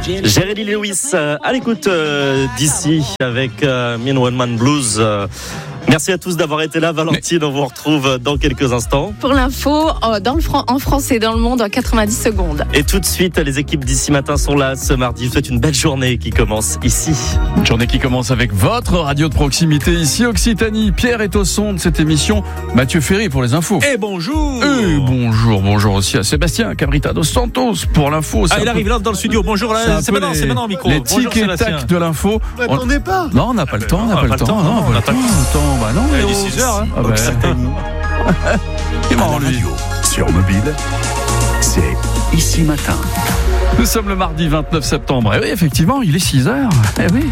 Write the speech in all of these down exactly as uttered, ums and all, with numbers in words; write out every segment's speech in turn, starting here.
Jerry Lee Lewis euh, à l'écoute euh, d'ici avec euh, Mean One Man Blues. Euh, Merci à tous d'avoir été là. Valentine, on vous retrouve dans quelques instants. Pour l'info, dans le Fran- en France et dans le monde en quatre-vingt-dix secondes. Et tout de suite, les équipes d'ici matin sont là ce mardi. Je vous souhaite une belle journée qui commence ici. Une journée qui commence avec votre radio de proximité ici Occitanie. Pierre est au son de cette émission. Mathieu Ferry pour les infos. Et bonjour. Et bonjour, bonjour aussi à Sébastien Cabrita dos Santos pour l'info. Ah, il arrive là dans le studio. Bonjour, là, c'est, c'est maintenant, les, c'est maintenant au micro. Les bonjour, tic et tac de l'info. Vous n'attendez pas. Non, on n'a pas le temps, on n'a pas le temps. Non, on n'a pas le temps. Bah non, il est six heures. Hein. Ah bah. Il est marrant, lui. Sur mobile, c'est Ici Matin. Nous sommes le mardi vingt-neuf septembre. Et oui, effectivement, il est six heures. Eh oui.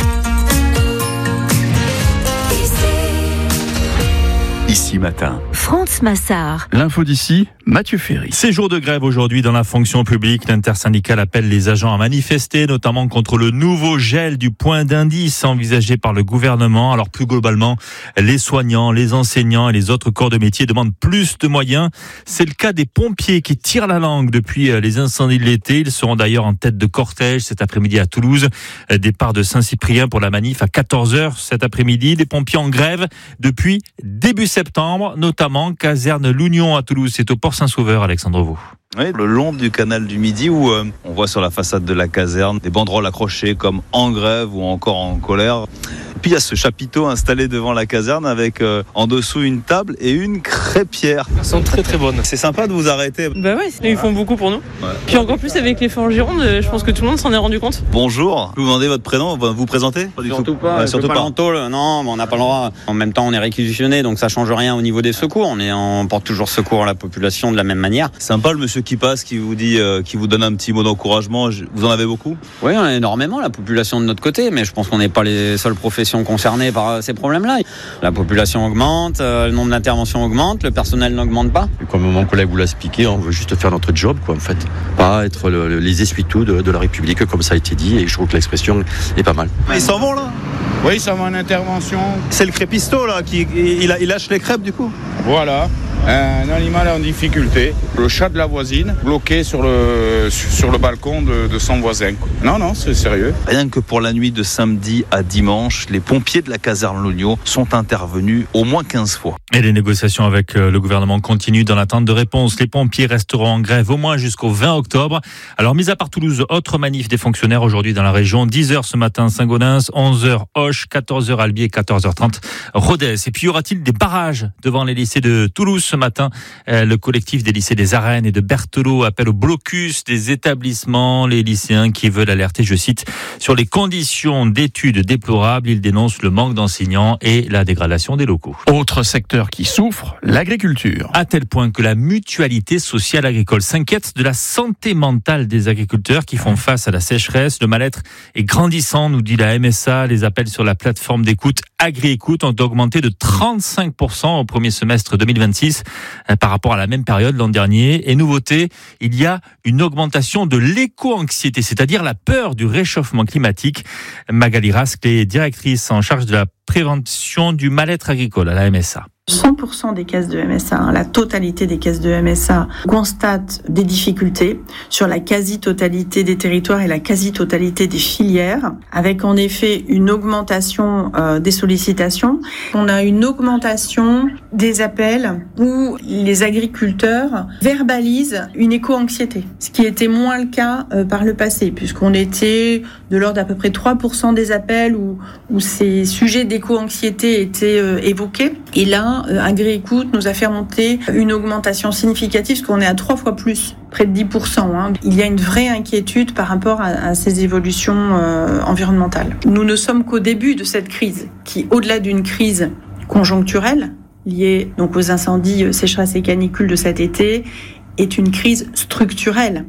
Ici Matin. France Massard. L'info d'ici, Mathieu Ferry. C'est jour de grève aujourd'hui dans la fonction publique. L'intersyndicale appelle les agents à manifester, notamment contre le nouveau gel du point d'indice envisagé par le gouvernement. Alors plus globalement, les soignants, les enseignants et les autres corps de métier demandent plus de moyens. C'est le cas des pompiers qui tirent la langue depuis les incendies de l'été. Ils seront d'ailleurs en tête de cortège cet après-midi à Toulouse. Départ de Saint-Cyprien pour la manif à quatorze heures cet après-midi. Les pompiers en grève depuis début septembre, notamment caserne Lougnon à Toulouse. C'est au Port Saint-Sauveur, Alexandre Vaux. Oui, le long du canal du Midi où euh, on voit sur la façade de la caserne des banderoles accrochées comme en grève ou encore en colère. Et puis il y a ce chapiteau installé devant la caserne avec euh, en dessous une table et une crêpière. Elles sont très très bonnes. C'est sympa de vous arrêter. Bah ouais, ils font beaucoup pour nous. Ouais. Puis encore plus avec les feux en Gironde, je pense que tout le monde s'en est rendu compte. Bonjour, je peux vous demander votre prénom, vous vous présentez? Pas surtout pas, ouais, surtout pas, pas. l'entôle, non, on n'a pas le droit. En même temps, on est réquisitionné, donc ça change rien au niveau des secours. On, est, on porte toujours secours à la population de la même manière. Sympa le monsieur qui passe, qui vous dit, euh, qui vous donne un petit mot d'encouragement. Vous en avez beaucoup? Oui, on a énormément la population de notre côté, mais je pense qu'on n'est pas les seules professions concernées par ces problèmes-là. La population augmente, euh, le nombre d'interventions augmente, le personnel n'augmente pas. Comme mon collègue vous l'a expliqué, on veut juste faire notre job, quoi, en fait. Pas être le, le, les essuie-tout de, de la République, comme ça a été dit, et je trouve que l'expression est pas mal. Ils s'en vont là? Oui, ça va en intervention. C'est le crêpisto là, qui il, il lâche les crêpes du coup? Voilà. Un animal en difficulté, le chat de la voisine, bloqué sur le, sur le balcon de, de son voisin. Non, non, c'est sérieux. Rien que pour la nuit de samedi à dimanche, les pompiers de la caserne Lougnon sont intervenus au moins quinze fois. Et les négociations avec le gouvernement continuent dans l'attente de réponses. Les pompiers resteront en grève au moins jusqu'au vingt octobre. Alors, mis à part Toulouse, autre manif des fonctionnaires aujourd'hui dans la région. dix heures ce matin, Saint-Gaudens, onze heures Auch, quatorze heures Albi et quatorze heures trente Rodez. Et puis, y aura-t-il des barrages devant les lycées de Toulouse ce matin? Le collectif des lycées des Arènes et de Berthelot appelle au blocus des établissements. Les lycéens qui veulent alerter, je cite, sur les conditions d'études déplorables. Ils dénoncent le manque d'enseignants et la dégradation des locaux. Autre secteur qui souffre, l'agriculture. À tel point que la mutualité sociale agricole s'inquiète de la santé mentale des agriculteurs qui font face à la sécheresse. Le mal-être est grandissant, nous dit la M S A. Les appels sur la plateforme d'écoute Agri-Écoute ont augmenté de trente-cinq pour cent au premier semestre deux mille vingt-six par rapport à la même période l'an dernier. Et nouveauté, il y a une augmentation de l'éco-anxiété, c'est-à-dire la peur du réchauffement climatique. Magali Rasque est directrice en charge de la prévention du mal-être agricole à la M S A. cent pour cent des caisses de M S A, hein, la totalité des caisses de M S A constatent des difficultés sur la quasi-totalité des territoires et la quasi-totalité des filières, avec en effet une augmentation euh, des sollicitations. On a une augmentation des appels où les agriculteurs verbalisent une éco-anxiété, ce qui était moins le cas euh, par le passé, puisqu'on était de l'ordre d'à peu près trois pour cent des appels où, où ces sujets d'éco-anxiété étaient euh, évoqués. Et là, euh, Agri-Écoute nous a fait remonter une augmentation significative, parce qu'on est à trois fois plus, près de dix pour cent. Hein. Il y a une vraie inquiétude par rapport à, à ces évolutions euh, environnementales. Nous ne sommes qu'au début de cette crise, qui, au-delà d'une crise conjoncturelle, liée donc aux incendies, sécheresse et canicules de cet été, est une crise structurelle.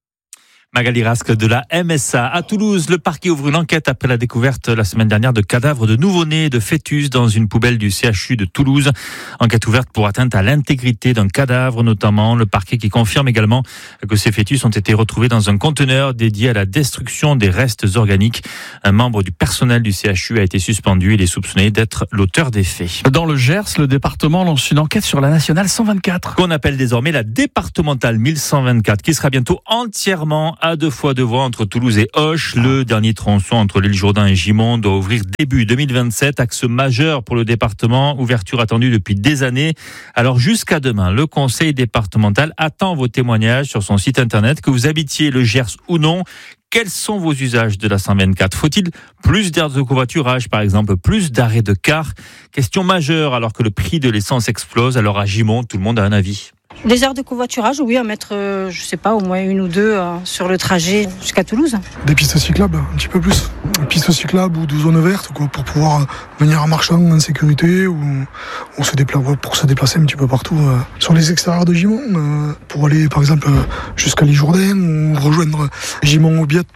Magali Rasque de la M S A. À Toulouse, le parquet ouvre une enquête après la découverte la semaine dernière de cadavres de nouveau-nés de fœtus dans une poubelle du C H U de Toulouse. Enquête ouverte pour atteinte à l'intégrité d'un cadavre notamment. Le parquet qui confirme également que ces fœtus ont été retrouvés dans un conteneur dédié à la destruction des restes organiques. Un membre du personnel du C H U a été suspendu. Il est soupçonné d'être l'auteur des faits. Dans le Gers, le département lance une enquête sur la nationale cent vingt-quatre. Qu'on appelle désormais la départementale mille cent vingt-quatre, qui sera bientôt entièrement à deux fois deux voies entre Toulouse et Auch. Le dernier tronçon entre l'île Jourdain et Gimont doit ouvrir début deux mille vingt-sept. Axe majeur pour le département, ouverture attendue depuis des années. Alors jusqu'à demain, le conseil départemental attend vos témoignages sur son site internet, que vous habitiez le Gers ou non. Quels sont vos usages de la cent vingt-quatre ? Faut-il plus d'aires de covoiturage, par exemple, plus d'arrêts de car ? Question majeure alors que le prix de l'essence explose. Alors à Gimont, tout le monde a un avis. Des heures de covoiturage, oui, à mettre, euh, je sais pas, au moins une ou deux euh, sur le trajet jusqu'à Toulouse. Des pistes cyclables, un petit peu plus. Des pistes cyclables ou de zones vertes, quoi, pour pouvoir venir en marchant en sécurité ou, ou se déplacer, pour se déplacer un petit peu partout. Euh, sur les extérieurs de Gimont, euh, pour aller par exemple jusqu'à l'île Jourdain ou rejoindre Gimont ou Biette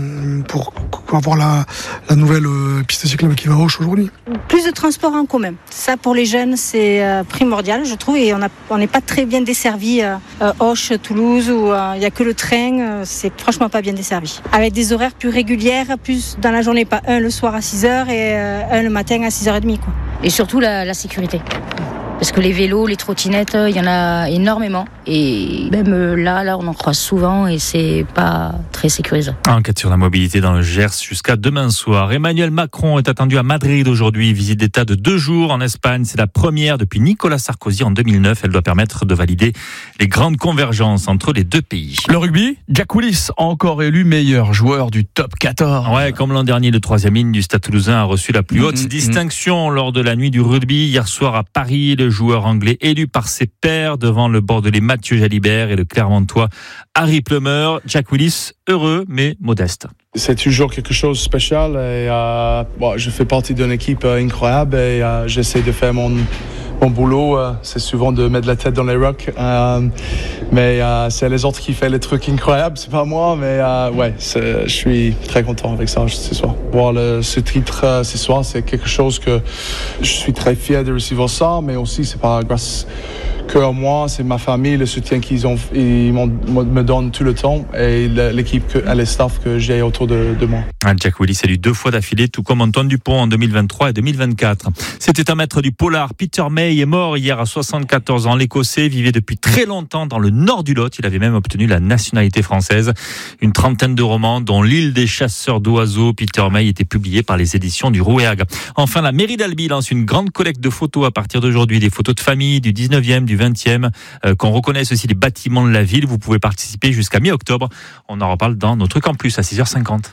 pour avoir la, la nouvelle piste cyclable qui va à Auch aujourd'hui. Plus de transport en commun. Ça, pour les jeunes, c'est euh, primordial, je trouve, et on n'est pas très bien desservi euh, Auch, Toulouse, où il euh, n'y a que le train, euh, c'est franchement pas bien desservi. Avec des horaires plus régulières, plus dans la journée, pas un le soir à six heures et euh, un le matin à six heures trente. Quoi. Et surtout la, la sécurité. Parce que les vélos, les trottinettes, il y en a énormément. Et même là, là, on en croise souvent et c'est pas très sécurisant. Enquête sur la mobilité dans le Gers jusqu'à demain soir. Emmanuel Macron est attendu à Madrid aujourd'hui. Visite d'État de deux jours en Espagne. C'est la première depuis Nicolas Sarkozy en deux mille neuf. Elle doit permettre de valider les grandes convergences entre les deux pays. Le rugby, Jack Willis, encore élu meilleur joueur du top quatorze. Ouais, comme l'an dernier, le troisième ligne du Stade Toulousain a reçu la plus haute mmh, distinction mmh. lors de la nuit du rugby. Hier soir à Paris, le joueur anglais élu par ses pairs devant le Bordelais Mathieu Jalibert et le Clermontois Harry Plummer. Jack Willis, heureux mais modeste. C'est toujours quelque chose de spécial et euh, bon, je fais partie d'une équipe euh, incroyable et euh, j'essaie de faire mon, mon boulot. Euh, c'est souvent de mettre la tête dans les rocks, euh, mais euh, c'est les autres qui font les trucs incroyables, c'est pas moi. Mais euh, ouais, je suis très content avec ça ce soir. Voir le, ce titre euh, ce soir, c'est quelque chose que je suis très fier de recevoir ça, mais aussi c'est pas grâce que à moi, c'est ma famille, le soutien qu'ils ont, ils me donnent tout le temps et l'équipe et les staffs que j'ai autour de, de moi. Jack Willis élu deux fois d'affilée, tout comme Antoine Dupont en deux mille vingt-trois et deux mille vingt-quatre. C'était un maître du polar. Peter May est mort hier à soixante-quatorze ans. L'Écossais vivait depuis très longtemps dans le nord du Lot. Il avait même obtenu la nationalité française. Une trentaine de romans, dont L'île des chasseurs d'oiseaux. Peter May était publié par les éditions du Rouergue. Enfin, la mairie d'Albi lance une grande collecte de photos à partir d'aujourd'hui. Des photos de famille du dix-neuvième, du vingtième, euh, qu'on reconnaisse aussi les bâtiments de la ville. Vous pouvez participer jusqu'à mi-octobre. On en reparle dans nos trucs en plus à six heures cinquante.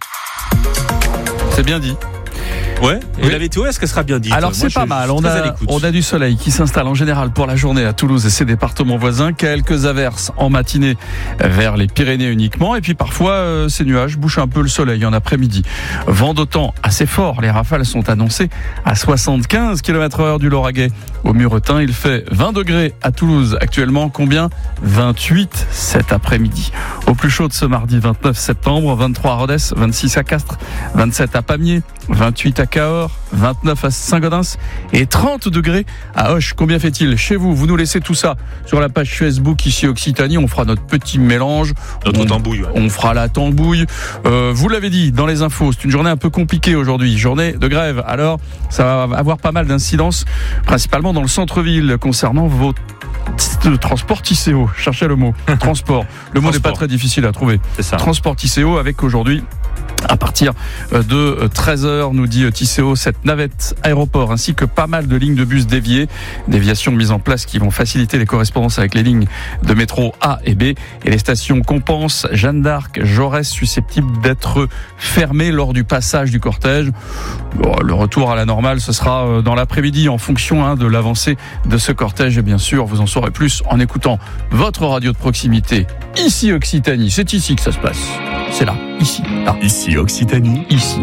C'est bien dit. Ouais, et oui. La météo, est-ce qu'elle sera bien dite ? Alors Moi, c'est pas mal, on a, on a du soleil qui s'installe en général pour la journée à Toulouse et ses départements voisins, quelques averses en matinée vers les Pyrénées uniquement, et puis parfois euh, ces nuages bouchent un peu le soleil en après-midi. Vent d'autant assez fort, les rafales sont annoncées à soixante-quinze kilomètres heure du Lauragais. Au Muretin, il fait vingt degrés à Toulouse actuellement, combien ? vingt-huit cet après-midi. Au plus chaud de ce mardi vingt-neuf septembre, vingt-trois à Rodez, vingt-six à Castres, vingt-sept à Pamiers, vingt-huit à Cahors, vingt-neuf à Saint-Gaudens et trente degrés à Auch. Combien fait-il chez vous ? Vous nous laissez tout ça sur la page Facebook ici Occitanie. On fera notre petit mélange. Notre on, tambouille. Ouais. On fera la tambouille. Euh, vous l'avez dit dans les infos, c'est une journée un peu compliquée aujourd'hui. Journée de grève. Alors, ça va avoir pas mal d'incidences, principalement dans le centre-ville, concernant vos de transport Tisséo. Cherchez le mot. Transport. Le mot n'est pas très difficile à trouver. C'est ça. Transport Tisséo avec aujourd'hui, à partir de treize heures, nous dit Tisséo, cette navette aéroport ainsi que pas mal de lignes de bus déviées, déviations mises en place qui vont faciliter les correspondances avec les lignes de métro A et B, et les stations Compense, Jeanne d'Arc, Jaurès susceptibles d'être fermées lors du passage du cortège. Bon, le retour à la normale, ce sera dans l'après-midi en fonction hein, de l'avancée de ce cortège, et bien sûr vous en saurez plus en écoutant votre radio de proximité ici Occitanie. C'est ici que ça se passe. C'est là, ici, là. Ici Occitanie. Ici.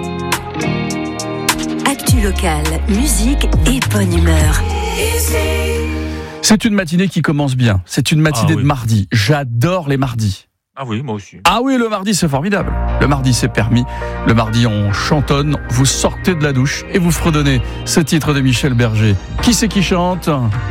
Actu locale, musique et bonne humeur. C'est une matinée qui commence bien. C'est une matinée ah, oui. de mardi. J'adore les mardis. Ah oui, moi aussi. Ah oui, le mardi, c'est formidable. Le mardi, c'est permis. Le mardi, on chantonne, vous sortez de la douche et vous fredonnez ce titre de Michel Berger. Qui c'est qui chante ?